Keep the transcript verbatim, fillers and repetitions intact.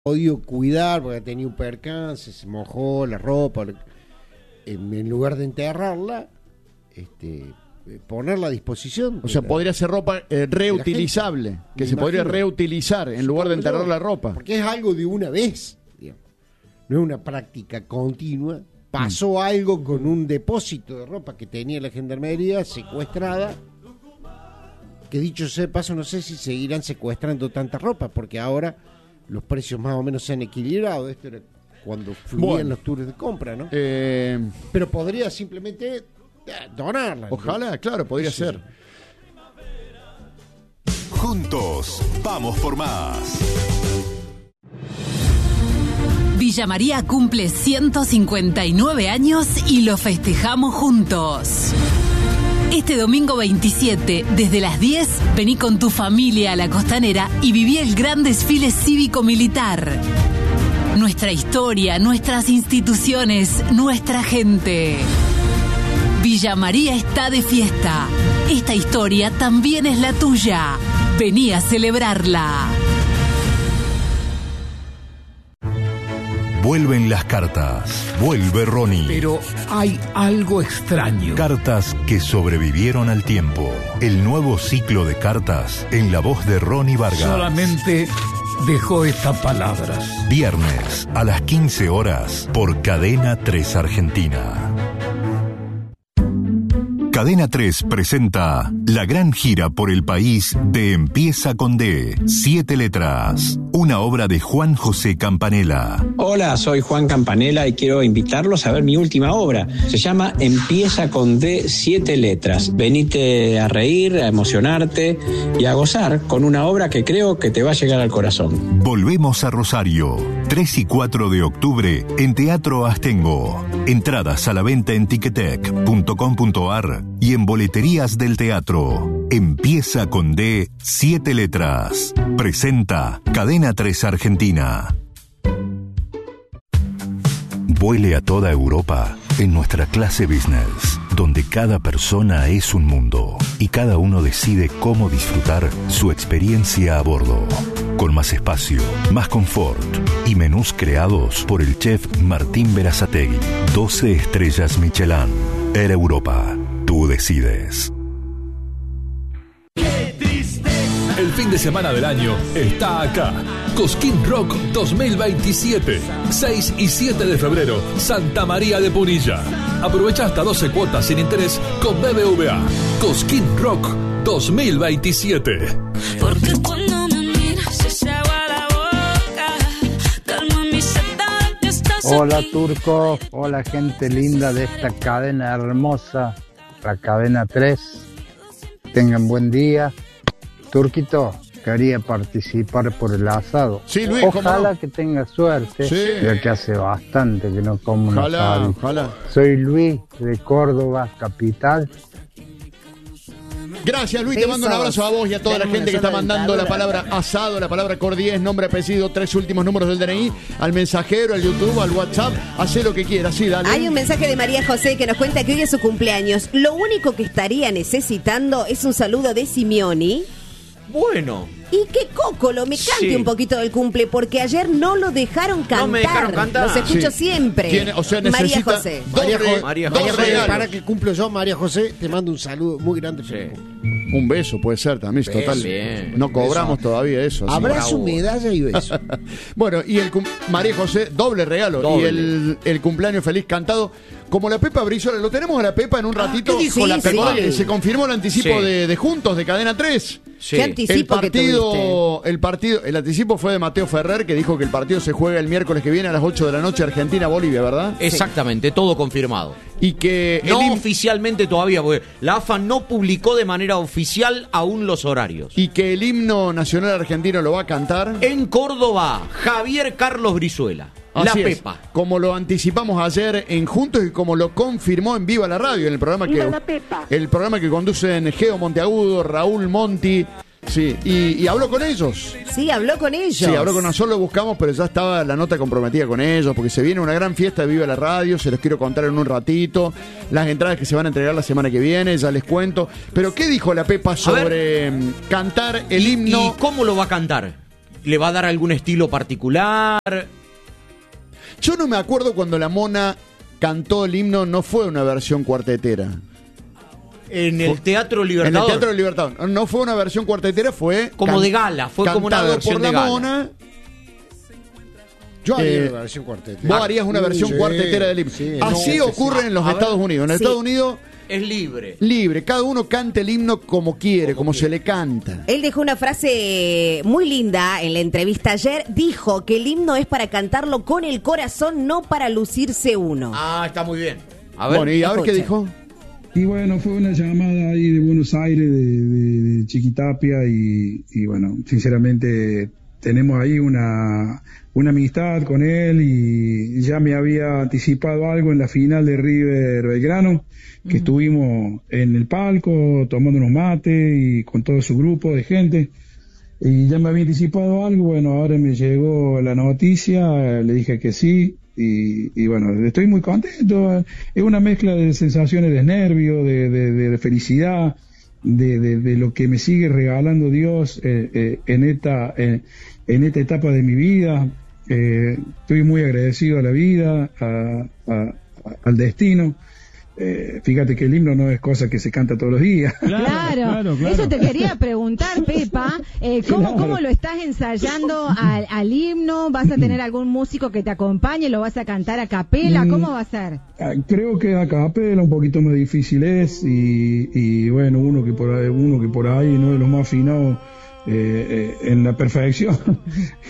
podido cuidar porque tenía un percance, se mojó la ropa, en, en lugar de enterrarla, este, ponerla a disposición. O sea, la, podría ser ropa eh, reutilizable, que se imagino. podría reutilizar en lugar de enterrar la ropa. Porque es algo de una vez, digamos. No es una práctica continua. Pasó mm. algo con un depósito de ropa que tenía la gendarmería secuestrada, que dicho sea de paso, no sé si seguirán secuestrando tanta ropa, porque ahora los precios más o menos se han equilibrado. Esto era cuando fluían bueno, los tours de compra, ¿no? Eh... Pero podría simplemente eh, donarla. Ojalá, ¿no? Claro, podría sí, ser. Sí. Juntos, vamos por más. Villa María cumple ciento cincuenta y nueve años y lo festejamos juntos. Este domingo veintisiete, desde las diez, vení con tu familia a la Costanera y viví el gran desfile cívico-militar. Nuestra historia, nuestras instituciones, nuestra gente. Villa María está de fiesta. Esta historia también es la tuya. Vení a celebrarla. Vuelven las cartas. Vuelve Ronnie. Pero hay algo extraño. Cartas que sobrevivieron al tiempo. El nuevo ciclo de cartas en la voz de Ronnie Vargas. Solamente dejó estas palabras. Viernes a las quince horas por Cadena tres Argentina. Cadena tres presenta la gran gira por el país de Empieza con D, siete letras, una obra de Juan José Campanella. Hola, soy Juan Campanella y quiero invitarlos a ver mi última obra. Se llama Empieza con D, siete letras. Venite a reír, a emocionarte y a gozar con una obra que creo que te va a llegar al corazón. Volvemos a Rosario, tres y cuatro de octubre en Teatro Astengo. Entradas a la venta en ticketek punto com punto ar y en boleterías del teatro. Empieza con D, siete letras. Presenta Cadena tres Argentina. Vuele a toda Europa en nuestra clase business, donde cada persona es un mundo y cada uno decide cómo disfrutar su experiencia a bordo. Con más espacio, más confort y menús creados por el chef Martín Berazategui. doce estrellas Michelin. Air Europa. Tú decides. El fin de semana del año está acá. Cosquín Rock dos mil veintisiete. seis y siete de febrero, Santa María de Punilla. Aprovecha hasta doce cuotas sin interés con B B V A. Cosquín Rock dos mil veintisiete. Porque cuando me miras se agua la boca. Calma mi sed que estás Hola aquí. Turco, hola gente linda de esta cadena hermosa, la cadena tres. Tengan buen día. Turquito, quería participar por el asado. Sí, Luis, ojalá no? que tenga suerte, sí. ya que hace bastante que no como un ojalá, asado. Ojalá. Soy Luis de Córdoba, capital. Gracias, Luis, te mando un abrazo a vos y a toda la gente que está mandando la palabra asado, la palabra cordiés, nombre, apellido, tres últimos números del D N I, al mensajero, al YouTube, al WhatsApp, hacé lo que quieras, sí, dale. Hay un mensaje de María José que nos cuenta que hoy es su cumpleaños. Lo único que estaría necesitando es un saludo de Simeoni. Bueno. Y que Cocolo me cante sí. un poquito del cumple, porque ayer no lo dejaron cantar. No me dejaron cantar. Los escucho sí. siempre. ¿Quién? O sea, María José. María, doble, María José. José. Para que cumplo yo, María José, te mando un saludo muy grande. Sí. Un beso puede ser también, beso, total. bien. No cobramos beso. todavía eso. Abrazo, medalla y beso. Bueno, y el cum- María José, doble regalo. Doble. Y el, el cumpleaños feliz cantado. Como la Pepa Brizuela, lo tenemos a la Pepa en un ratito. Ah, ¿qué dijo sí, la Pepa? sí. Se confirmó el anticipo Sí. de, de Juntos, de Cadena tres. Sí. ¿Qué anticipo El partido, que tuviste? el partido, el anticipo fue de Mateo Ferrer, que dijo que el partido se juega el miércoles que viene a las ocho de la noche, Argentina-Bolivia, ¿verdad? Exactamente, sí. Todo confirmado. Y que no el oficialmente todavía, porque la A F A no publicó de manera oficial aún los horarios. Y que el himno nacional argentino lo va a cantar en Córdoba, Javier Carlos Brizuela. La Así Pepa. Es, como lo anticipamos ayer en Juntos y como lo confirmó en Viva la Radio, en el programa Viva que la Pepa. el programa que conducen Geo Monteagudo, Raúl Monti, sí, y, y habló con ellos. Sí, habló con ellos. Sí, habló con nosotros, lo buscamos, pero ya estaba la nota comprometida con ellos, porque se viene una gran fiesta de Viva la Radio, se los quiero contar en un ratito, las entradas que se van a entregar la semana que viene, ya les cuento. Pero ¿qué dijo la Pepa sobre cantar el ¿Y, himno? ¿Y cómo lo va a cantar? ¿Le va a dar algún estilo particular? Yo no me acuerdo cuando la Mona cantó el himno, no fue una versión cuartetera. En el Teatro Libertador. En el Teatro Libertador. No fue una versión cuartetera, fue... Como de gala, fue como una versión por la de gala. Mona. Yo haría Eh, una versión cuartetera. Vos harías una versión Sí, cuartetera del himno. sí, Así no, ocurre sí. en los A ver. Estados Unidos. En Sí. Estados Unidos, Es libre. libre. Cada uno canta el himno como quiere, como, se le canta. Él dejó una frase muy linda en la entrevista ayer. Dijo que el himno es para cantarlo con el corazón, no para lucirse uno. Ah, está muy bien. A ver. Bueno, ¿y a ver qué dijo? Y bueno, fue una llamada ahí de Buenos Aires, de, de, de Chiquitapia, y, y bueno, sinceramente tenemos ahí una, una amistad con él, y ya me había anticipado algo en la final de River Belgrano, que estuvimos en el palco tomando unos mates y con todo su grupo de gente, y ya me había anticipado algo. Bueno, ahora me llegó la noticia, le dije que sí. Y, y bueno, estoy muy contento. Es una mezcla de sensaciones de nervio, de, de, de, de felicidad, de, de, de lo que me sigue regalando Dios eh, eh, en esta eh, en esta etapa de mi vida. Eh, estoy muy agradecido a la vida, a, a, a, al destino. Eh, fíjate que el himno no es cosa que se canta todos los días. Claro, claro, claro. Eso te quería preguntar, Pepa. Eh, ¿cómo, Claro. ¿Cómo lo estás ensayando al, al himno? ¿Vas a tener algún músico que te acompañe? ¿Lo vas a cantar a capela? ¿Cómo va a ser? Ah, creo que a capela un poquito más difícil es, y, y bueno, uno que por ahí, uno que por ahí no es lo más afinado eh, eh, en la perfección,